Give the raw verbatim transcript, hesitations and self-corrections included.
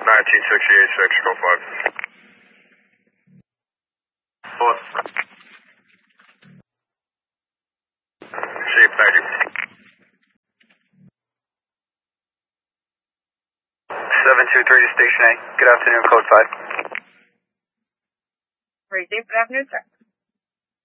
nineteen sixty-eight six, code five. Four. See you, thank you. seven two three to Station A. Good afternoon, code five. Receive, good afternoon, sir.